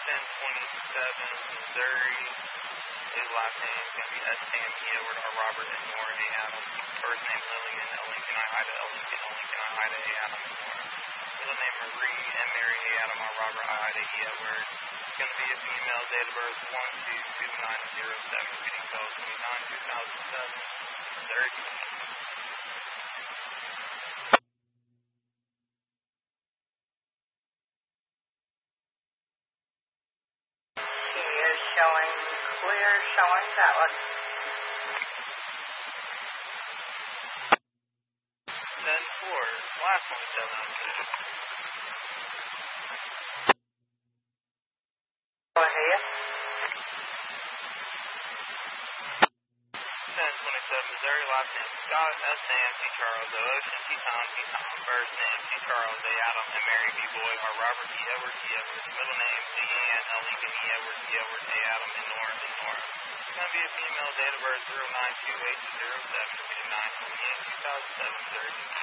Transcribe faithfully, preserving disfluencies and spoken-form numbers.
ten twenty-seven, Missouri. His last name is going to be S. Sam, E. Edward, R. Robert, and Nora, A. Adam. First name Lillian, L. Lincoln, I. Ida, L. Lincoln, L. Lincoln, I. Ida, A. Adam, and Nora. Middle name Marie, M. Mary, A. Adam, R. Robert, I. Ida, E. Edward. It's going to be a female, date of birth one two two nine zero seven, getting called twenty-nine two thousand seven, thirty. Showing clear, showing valid. ten four, last twenty-seven oh two. Go ahead. ten twenty-seven, Missouri, last name Scott, S. Sam, T. Charles, O. Ocean, T. Tom, T. Tom. First name T. Charles, A. Adam, and Mary B. Boy, R. Robert, E. Edward, E. Edward. Middle name Leanne, L. Lincoln, E. Edward, E. Edward, A. Adam, and Nora, and Nora. It's going to be a female, date of birth zero nine two eight zero seven, nine twenty-eight two thousand seven, thirty.